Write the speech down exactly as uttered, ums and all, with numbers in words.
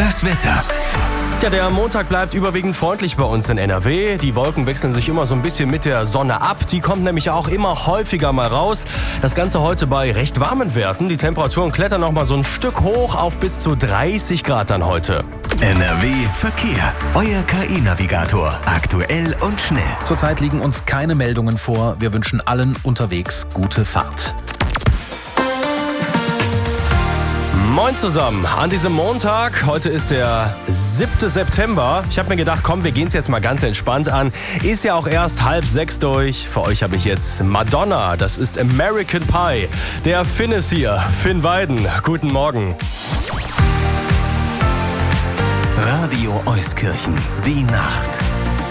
Das Wetter. Ja, der Montag bleibt überwiegend freundlich bei uns in N R W. Die Wolken wechseln sich immer so ein bisschen mit der Sonne ab. Die kommt nämlich auch immer häufiger mal raus. Das Ganze heute bei recht warmen Werten. Die Temperaturen klettern noch mal so ein Stück hoch auf bis zu dreißig Grad dann heute. N R W Verkehr. Euer K I-Navigator. Aktuell und schnell. Zurzeit liegen uns keine Meldungen vor. Wir wünschen allen unterwegs gute Fahrt. Moin zusammen, an diesem Montag, heute ist der siebte September. Ich habe mir gedacht, komm, wir gehen es jetzt mal ganz entspannt an. Ist ja auch erst halb sechs durch. Für euch habe ich jetzt Madonna, das ist American Pie. Der Finn ist hier, Finn Weiden. Guten Morgen. Radio Euskirchen, die Nacht.